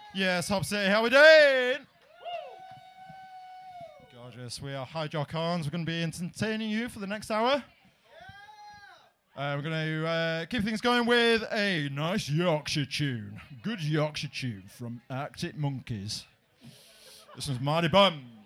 Yes, Hop City, how we doing? Gorgeous. We are Hijack Horns. We're going to be entertaining you for the next hour. We're going to keep things going with a nice Yorkshire tune. Good Yorkshire tune from Arctic Monkeys. This one's Mardy Bum.